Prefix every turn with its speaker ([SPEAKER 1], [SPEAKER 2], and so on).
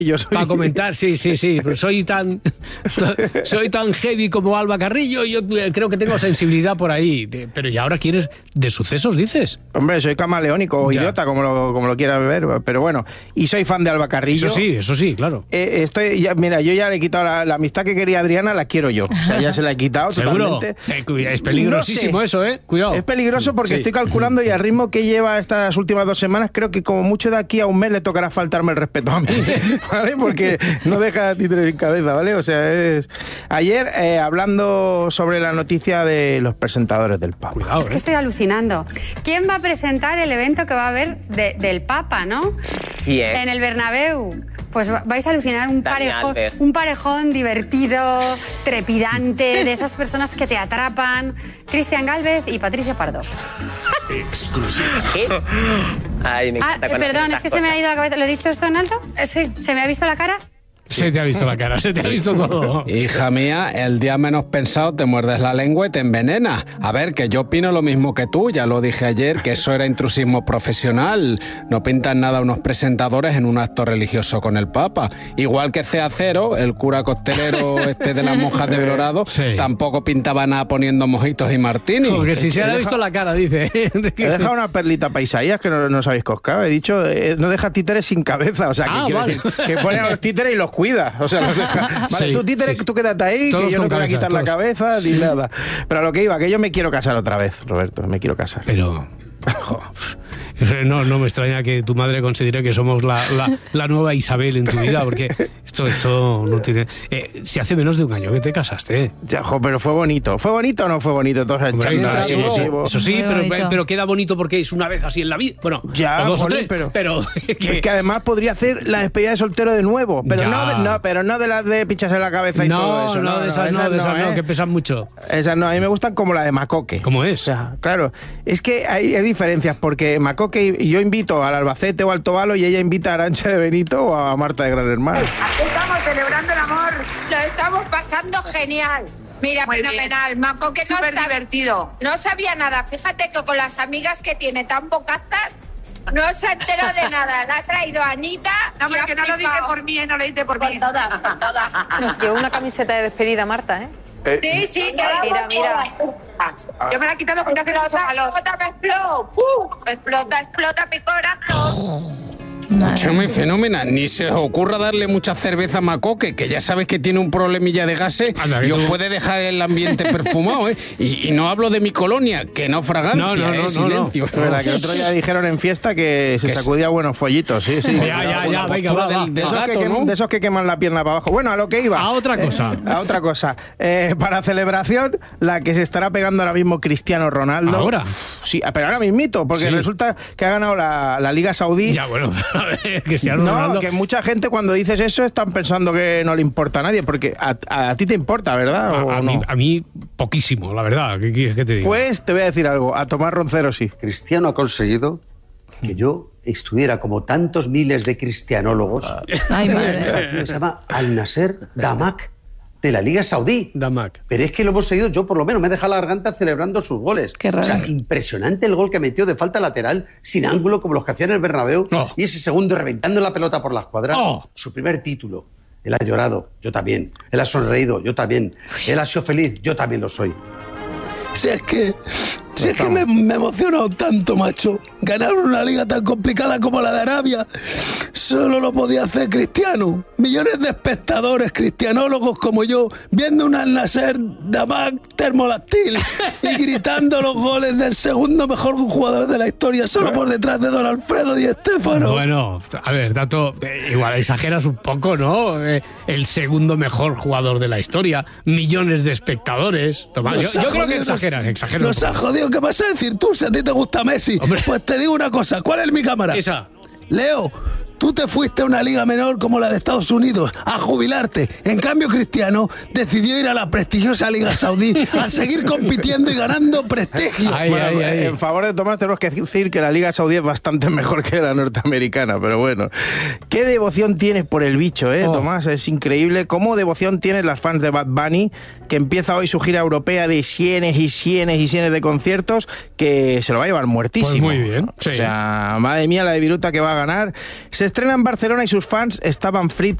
[SPEAKER 1] para comentar, sí, pero soy tan heavy como Alba Carrillo, yo creo que tengo sensibilidad por ahí. Pero ¿y ahora quieres de sucesos, dices?
[SPEAKER 2] Hombre, soy camaleónico o idiota, como lo quieras ver, pero bueno. Y soy fan de Alba Carrillo.
[SPEAKER 1] Eso sí, claro.
[SPEAKER 2] Mira, yo ya le he quitado la amistad que quería Adriana, la quiero yo. O sea, ya se la he quitado totalmente.
[SPEAKER 1] Es peligrosísimo, no sé. Eso, cuidado.
[SPEAKER 2] Es peligroso porque estoy calculando y al ritmo que lleva estas últimas 2 semanas, creo que como mucho de aquí a un mes le tocará faltarme el respeto a mí, ¿vale? Porque no deja títere en cabeza, ¿vale? O sea, Ayer, hablando sobre la noticia de los presentadores del Papa.
[SPEAKER 1] Cuidado,
[SPEAKER 3] es que estoy alucinando. ¿Quién va a presentar el evento que va a haber del Papa, no?
[SPEAKER 4] ¿Quién?
[SPEAKER 3] En el Bernabéu. Pues vais a alucinar un parejón divertido, trepidante, de esas personas que te atrapan. Cristian Gálvez y Patricia Pardo.
[SPEAKER 4] ¿Qué? Ay, me encanta
[SPEAKER 3] perdón, es que se me ha ido la cabeza. ¿Lo he dicho esto en alto? Sí. ¿Se me ha visto la cara?
[SPEAKER 1] Se te ha visto la cara, se te ha visto todo.
[SPEAKER 5] Hija mía, el día menos pensado te muerdes la lengua y te envenenas. A ver, que yo opino lo mismo que tú, ya lo dije ayer, que eso era intrusismo profesional. No pintan nada unos presentadores en un acto religioso con el Papa. Igual que CA0, el cura costelero de las monjas de Belorado, tampoco pintaba nada poniendo mojitos y martini.
[SPEAKER 1] Porque si se ha visto la cara, dice.
[SPEAKER 2] He dejado una perlita para Isaías que no sabéis coscar. He dicho, no deja títeres sin cabeza. O sea, decir, que pone a los títeres y los cuida, o sea, los deja. Vale, tú títere, tú quédate ahí, todos que yo no te voy a quitar la cabeza ni nada. Pero a lo que iba, que yo me quiero casar otra vez, Roberto, me quiero casar.
[SPEAKER 1] Pero... No me extraña que tu madre considere que somos la nueva Isabel en tu vida, porque esto no tiene... si hace menos de un año que te casaste.
[SPEAKER 2] Ya, pero fue bonito. ¿Fue bonito o no fue bonito?
[SPEAKER 1] Eso sí, pero queda bonito porque es una vez así en la vida. Bueno,
[SPEAKER 2] ya,
[SPEAKER 1] o 2 o 3, pero
[SPEAKER 2] que además podría hacer la despedida de soltero de nuevo, pero no de las de pichas en la cabeza y todo eso.
[SPEAKER 1] No, de esas no, que pesan mucho.
[SPEAKER 2] Esas no, a mí me gustan como la de Macoque.
[SPEAKER 1] ¿Cómo es?
[SPEAKER 2] O sea, claro, es que hay diferencias, porque Macoque y yo invito al Albacete o al Tobalo y ella invita a Arantxa de Benito o a Marta de Gran Hermano.
[SPEAKER 6] Aquí estamos celebrando el amor. Lo estamos pasando genial. Mira, muy fenomenal. Macoque súper divertido. No sabía nada. Fíjate que con las amigas que tiene tan bocazas no se enteró de nada. La ha traído Anita. No, pero que no lo dice por mí, no lo dice por mí. Todas.
[SPEAKER 3] Llevo una camiseta de despedida, Marta,
[SPEAKER 6] Sí, mira. Yo me la he quitado porque explota mi corazón.
[SPEAKER 5] Mucho muy fenomenal. Ni se os ocurra darle mucha cerveza a Macoque, que ya sabes que tiene un problemilla de gases y os puede dejar el ambiente perfumado, Y no hablo de mi colonia, que no fragancia, silencio.
[SPEAKER 2] Es verdad que el otro día dijeron en fiesta que se sacudía buenos follitos, sí.
[SPEAKER 1] Ya, venga, va.
[SPEAKER 2] De esos que queman la pierna para abajo. Bueno, a lo que iba.
[SPEAKER 1] A otra cosa.
[SPEAKER 2] Para celebración, la que se estará pegando ahora mismo Cristiano Ronaldo.
[SPEAKER 1] ¿Ahora?
[SPEAKER 2] Sí, pero ahora mismito, porque resulta que ha ganado la Liga Saudí.
[SPEAKER 1] Ya, bueno... Cristiano Ronaldo.
[SPEAKER 2] No, que mucha gente cuando dices eso están pensando que no le importa a nadie, porque a ti te importa, ¿verdad?
[SPEAKER 1] A mí poquísimo, la verdad. ¿Qué quieres que te diga?
[SPEAKER 2] Pues te voy a decir algo, a Tomás Roncero sí.
[SPEAKER 7] Cristiano ha conseguido que yo estuviera como tantos miles de cristianólogos.
[SPEAKER 8] Ay, madre.
[SPEAKER 7] Se llama Al-Nasser Damak, de la Liga Saudí.
[SPEAKER 1] Damak.
[SPEAKER 7] Pero es que lo hemos seguido, yo por lo menos me he dejado la garganta celebrando sus goles.
[SPEAKER 8] Qué raro.
[SPEAKER 7] O sea, impresionante el gol que metió de falta lateral, sin ángulo, como los que hacían en el Bernabéu. Y ese segundo reventando la pelota por la escuadra. Su primer título. Él ha llorado, yo también. Él ha sonreído, yo también. Él ha sido feliz, yo también lo soy.
[SPEAKER 9] Si es que me he emocionado tanto, macho. Ganar una liga tan complicada como la de Arabia solo lo podía hacer Cristiano. Millones de espectadores cristianólogos como yo viendo un Al-Nasser Damak termoláctil y gritando los goles del segundo mejor jugador de la historia, solo por detrás de Don Alfredo Di Stéfano.
[SPEAKER 1] Bueno, a ver, Tato, igual exageras un poco, ¿no? El segundo mejor jugador de la historia, millones de espectadores. Tomás, yo creo que exageras.
[SPEAKER 9] Nos ha jodido. ¿Qué vas a decir tú si a ti te gusta Messi?
[SPEAKER 1] Hombre.
[SPEAKER 9] Pues te digo una cosa. ¿Cuál es mi cámara?
[SPEAKER 1] Esa.
[SPEAKER 9] Leo, tú te fuiste a una liga menor como la de Estados Unidos a jubilarte. En cambio, Cristiano decidió ir a la prestigiosa Liga Saudí a seguir compitiendo y ganando prestigio.
[SPEAKER 2] En favor de Tomás tenemos que decir que la Liga Saudí es bastante mejor que la norteamericana, pero bueno. ¿Qué devoción tienes por el bicho, Tomás? Es increíble. ¿Cómo devoción tienen las fans de Bad Bunny, que empieza hoy su gira europea de cienes y cienes de conciertos, que se lo va a llevar muertísimo?
[SPEAKER 1] Pues muy bien. Sí.
[SPEAKER 2] O sea, madre mía, la de Viruta que va a ganar. Se estrena en Barcelona y sus fans estaban fritos